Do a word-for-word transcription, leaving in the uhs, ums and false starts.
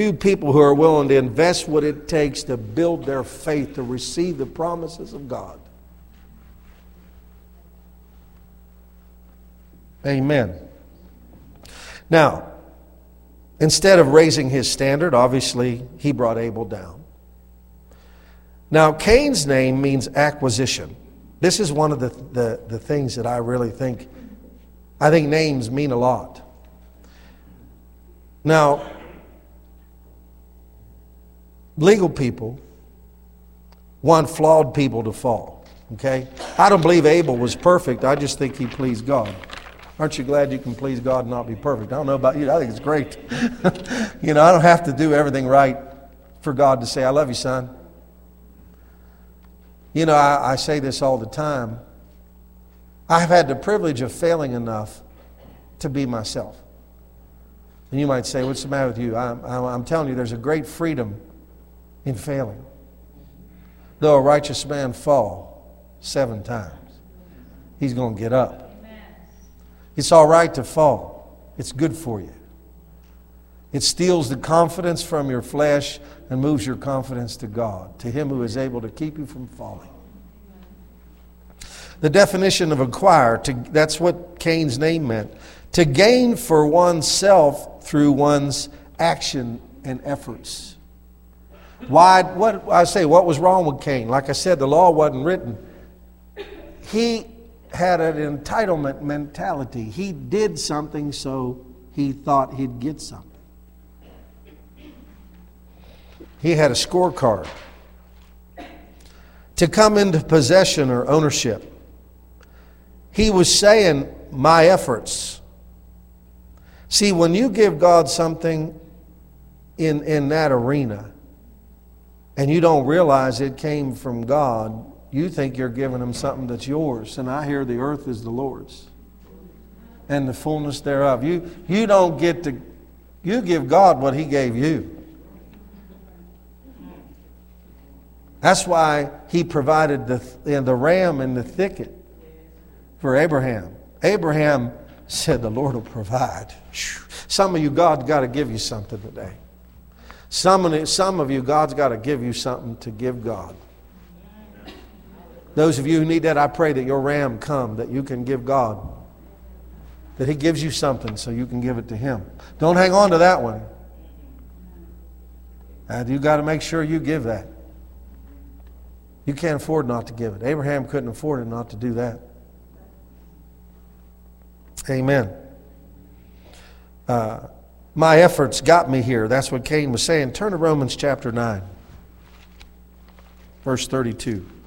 Few people who are willing to invest what it takes to build their faith to receive the promises of God. Amen. Now, instead of raising his standard, obviously, he brought Abel down. Now, Cain's name means acquisition. This is one of the, the, the things that I really think, I think names mean a lot. Now, legal people want flawed people to fall, okay? I don't believe Abel was perfect. I just think he pleased God. Aren't you glad you can please God and not be perfect? I don't know about you. I think it's great. You know, I don't have to do everything right for God to say, I love you, son. You know, I, I say this all the time. I've had the privilege of failing enough to be myself. And you might say, what's the matter with you? I'm, I'm, I'm telling you, there's a great freedom in failing. Though a righteous man fall seven times, he's going to get up. It's all right to fall. It's good for you. It steals the confidence from your flesh and moves your confidence to God, to Him who is able to keep you from falling. The definition of acquire, to, that's what Cain's name meant. To gain for oneself through one's action and efforts. Why? What I say? What was wrong with Cain? Like I said, the law wasn't written. He had an entitlement mentality. He did something, so he thought he'd get something. He had a scorecard. To come into possession or ownership. He was saying, my efforts. See, when you give God something in, in that arena, and you don't realize it came from God, you think you're giving Him something that's yours. And I hear the earth is the Lord's and the fullness thereof. You, you don't get to, you give God what He gave you. That's why He provided the, the ram in the thicket for Abraham. Abraham said, the Lord will provide. Some of you, God's got to give you something today. Some of, some of you, God's got to give you something to give God. Those of you who need that, I pray that your ram come, that you can give God. That He gives you something so you can give it to Him. Don't hang on to that one. And you've got to make sure you give that. You can't afford not to give it. Abraham couldn't afford it not to do that. Amen. Uh, my efforts got me here. That's what Cain was saying. Turn to Romans chapter nine, verse thirty-two.